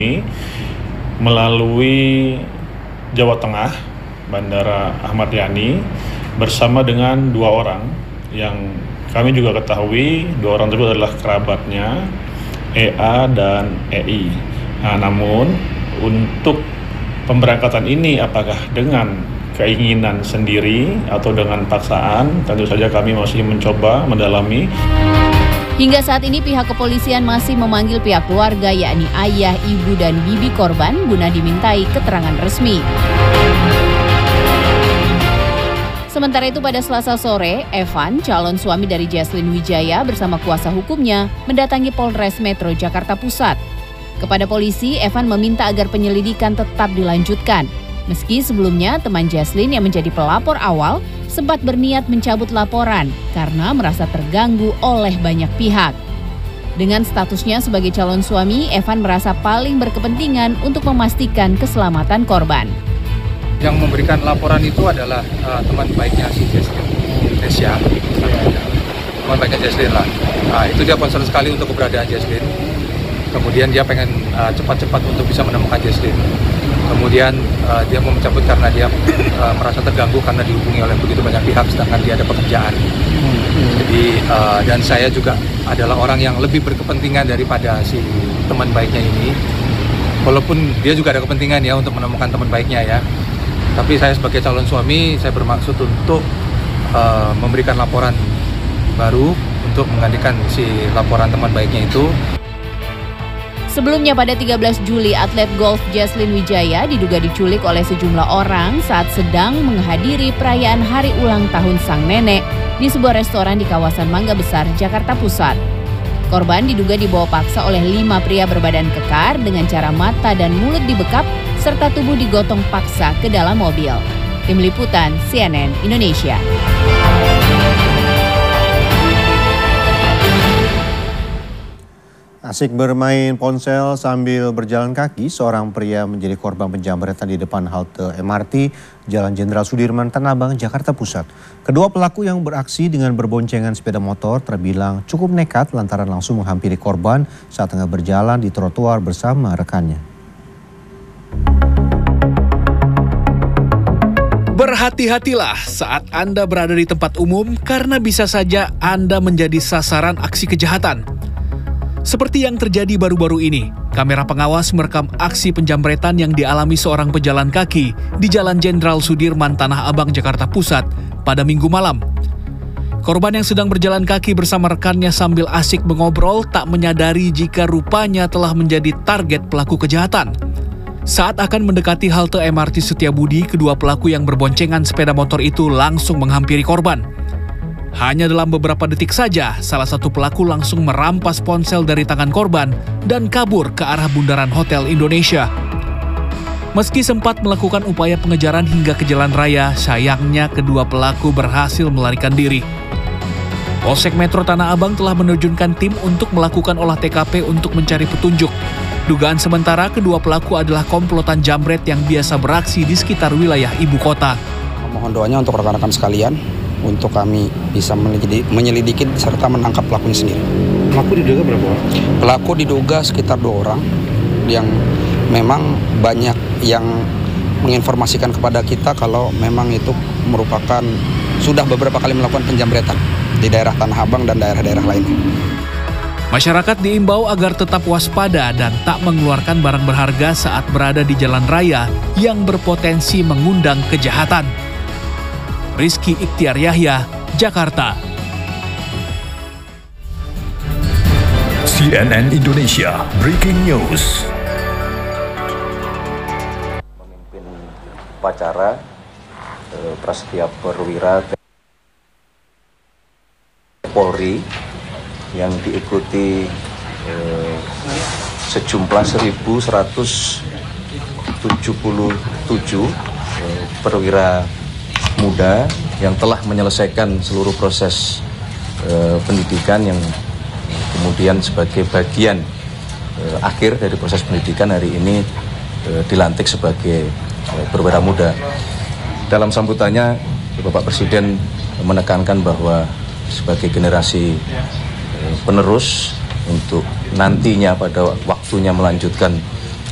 melalui Jawa Tengah, Bandara Ahmad Yani, bersama dengan 2 orang yang kami juga ketahui 2 orang tersebut adalah kerabatnya, EA dan EI. Namun untuk pemberangkatan ini apakah dengan keinginan sendiri atau dengan paksaan, tentu saja kami masih mencoba mendalami. Hingga saat ini pihak kepolisian masih memanggil pihak keluarga yakni ayah, ibu, dan bibi korban guna dimintai keterangan resmi. Sementara itu pada Selasa sore, Evan, calon suami dari Jesslyn Wijaya bersama kuasa hukumnya mendatangi Polres Metro Jakarta Pusat. Kepada polisi, Evan meminta agar penyelidikan tetap dilanjutkan. Meski sebelumnya teman Jesslyn yang menjadi pelapor awal sempat berniat mencabut laporan karena merasa terganggu oleh banyak pihak. Dengan statusnya sebagai calon suami, Evan merasa paling berkepentingan untuk memastikan keselamatan korban. Yang memberikan laporan itu adalah teman baiknya si Jesslyn, Desya. Teman baiknya Jesslyn lah. Itu dia concern sekali untuk keberadaan Jesslyn. Kemudian dia pengen cepat-cepat untuk bisa menemukan Jesslyn. Kemudian dia mau mencabut karena dia merasa terganggu karena dihubungi oleh begitu banyak pihak sedangkan dia ada pekerjaan. Jadi dan saya juga adalah orang yang lebih berkepentingan daripada si teman baiknya ini. Walaupun dia juga ada kepentingan ya untuk menemukan teman baiknya ya. Tapi saya sebagai calon suami, saya bermaksud untuk memberikan laporan baru untuk menggantikan si laporan teman baiknya itu. Sebelumnya pada 13 Juli, atlet golf Jesslyn Wijaya diduga diculik oleh sejumlah orang saat sedang menghadiri perayaan hari ulang tahun sang nenek di sebuah restoran di kawasan Mangga Besar, Jakarta Pusat. Korban diduga dibawa paksa oleh 5 pria berbadan kekar dengan cara mata dan mulut dibekap serta tubuh digotong paksa ke dalam mobil. Tim Liputan CNN Indonesia. Asik bermain ponsel sambil berjalan kaki, seorang pria menjadi korban penjamretan di depan halte MRT Jalan Jenderal Sudirman, Tanah Abang, Jakarta Pusat. Kedua pelaku yang beraksi dengan berboncengan sepeda motor terbilang cukup nekat lantaran langsung menghampiri korban saat tengah berjalan di trotoar bersama rekannya. Berhati-hatilah saat Anda berada di tempat umum karena bisa saja Anda menjadi sasaran aksi kejahatan. Seperti yang terjadi baru-baru ini, kamera pengawas merekam aksi penjamretan yang dialami seorang pejalan kaki di Jalan Jenderal Sudirman, Tanah Abang, Jakarta Pusat pada Minggu malam. Korban yang sedang berjalan kaki bersama rekannya sambil asik mengobrol tak menyadari jika rupanya telah menjadi target pelaku kejahatan. Saat akan mendekati halte MRT Setiabudi, kedua pelaku yang berboncengan sepeda motor itu langsung menghampiri korban. Hanya dalam beberapa detik saja, salah satu pelaku langsung merampas ponsel dari tangan korban dan kabur ke arah bundaran Hotel Indonesia. Meski sempat melakukan upaya pengejaran hingga ke jalan raya, sayangnya kedua pelaku berhasil melarikan diri. Polsek Metro Tanah Abang telah menerjunkan tim untuk melakukan olah TKP untuk mencari petunjuk. Dugaan sementara kedua pelaku adalah komplotan jamret yang biasa beraksi di sekitar wilayah ibu kota. Mohon doanya untuk rekan-rekan sekalian, untuk kami bisa menyelidiki serta menangkap pelakunya sendiri. Pelaku diduga berapa orang? Pelaku diduga sekitar 2 orang yang memang banyak yang menginformasikan kepada kita kalau memang itu merupakan sudah beberapa kali melakukan penjamretan di daerah Tanah Abang dan daerah-daerah lainnya. Masyarakat diimbau agar tetap waspada dan tak mengeluarkan barang berharga saat berada di jalan raya yang berpotensi mengundang kejahatan. Rizky Ikhtiar Yahya, Jakarta. CNN Indonesia Breaking News. Memimpin upacara Prasetya Perwira Polri yang diikuti sejumlah 1.177 perwira muda yang telah menyelesaikan seluruh proses pendidikan yang kemudian sebagai bagian akhir dari proses pendidikan hari ini dilantik sebagai perwira muda. Dalam sambutannya Bapak Presiden menekankan bahwa sebagai generasi penerus untuk nantinya pada waktunya melanjutkan